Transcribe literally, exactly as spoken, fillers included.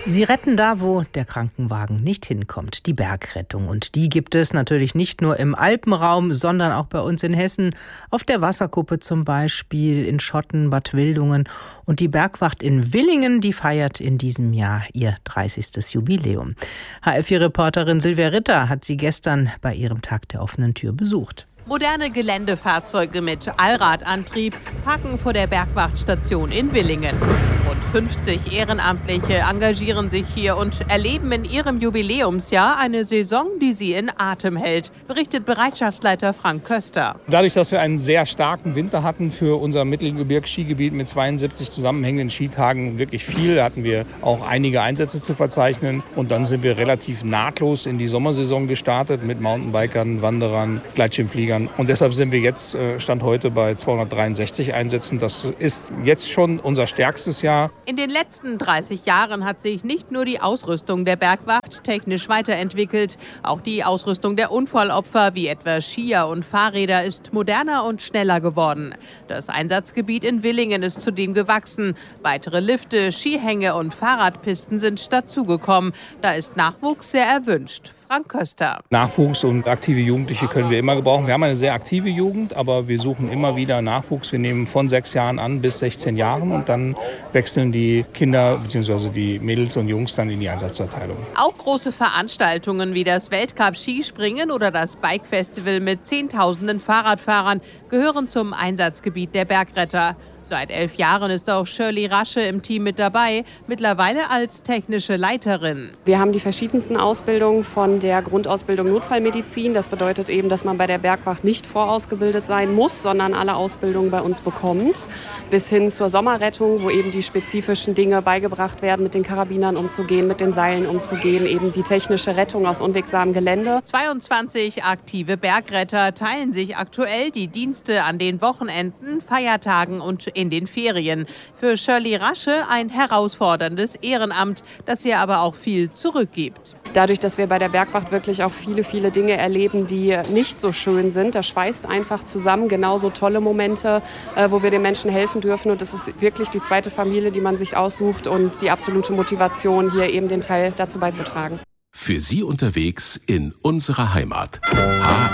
Sie retten da, wo der Krankenwagen nicht hinkommt, die Bergrettung. Und die gibt es natürlich nicht nur im Alpenraum, sondern auch bei uns in Hessen, auf der Wasserkuppe zum Beispiel, in Schotten, Bad Wildungen. Und die Bergwacht in Willingen, die feiert in diesem Jahr ihr dreißigstes Jubiläum. H F vier-Reporterin Silvia Ritter hat sie gestern bei ihrem Tag der offenen Tür besucht. Moderne Geländefahrzeuge mit Allradantrieb parken vor der Bergwachtstation in Willingen. Rund fünfzig Ehrenamtliche engagieren sich hier und erleben in ihrem Jubiläumsjahr eine Saison, die sie in Atem hält, berichtet Bereitschaftsleiter Frank Köster. Dadurch, dass wir einen sehr starken Winter hatten für unser Mittelgebirgsskigebiet mit zweiundsiebzig zusammenhängenden Skitagen, wirklich viel, hatten wir auch einige Einsätze zu verzeichnen. Und dann sind wir relativ nahtlos in die Sommersaison gestartet mit Mountainbikern, Wanderern, Gleitschirmfliegern. Und deshalb sind wir jetzt, Stand heute, bei zweihundertdreiundsechzig Einsätzen. Das ist jetzt schon unser stärkstes Jahr. In den letzten dreißig Jahren hat sich nicht nur die Ausrüstung der Bergwacht technisch weiterentwickelt. Auch die Ausrüstung der Unfallopfer, wie etwa Skier und Fahrräder, ist moderner und schneller geworden. Das Einsatzgebiet in Willingen ist zudem gewachsen. Weitere Lifte, Skihänge und Fahrradpisten sind dazugekommen. Da ist Nachwuchs sehr erwünscht. Frank Köster. Nachwuchs und aktive Jugendliche können wir immer gebrauchen. Wir haben eine sehr aktive Jugend, aber wir suchen immer wieder Nachwuchs. Wir nehmen von sechs Jahren an bis sechzehn Jahren und dann wechseln die Kinder bzw. die Mädels und Jungs dann in die Einsatzabteilung. Auch große Veranstaltungen wie das Weltcup-Skispringen oder das Bike-Festival mit Zehntausenden Fahrradfahrern gehören zum Einsatzgebiet der Bergretter. Seit elf Jahren ist auch Shirley Rasche im Team mit dabei, mittlerweile als technische Leiterin. Wir haben die verschiedensten Ausbildungen von der Grundausbildung Notfallmedizin. Das bedeutet eben, dass man bei der Bergwacht nicht vorausgebildet sein muss, sondern alle Ausbildungen bei uns bekommt. Bis hin zur Sommerrettung, wo eben die spezifischen Dinge beigebracht werden, mit den Karabinern umzugehen, mit den Seilen umzugehen, eben die technische Rettung aus unwegsamem Gelände. zweiundzwanzig aktive Bergretter teilen sich aktuell die Dienste an den Wochenenden, Feiertagen und in den Ferien. Für Shirley Rasche ein herausforderndes Ehrenamt, das ihr aber auch viel zurückgibt. Dadurch, dass wir bei der Bergwacht wirklich auch viele, viele Dinge erleben, die nicht so schön sind, das schweißt einfach zusammen. Genauso tolle Momente, wo wir den Menschen helfen dürfen. Und das ist wirklich die zweite Familie, die man sich aussucht und die absolute Motivation, hier eben den Teil dazu beizutragen. Für Sie unterwegs in unserer Heimat. H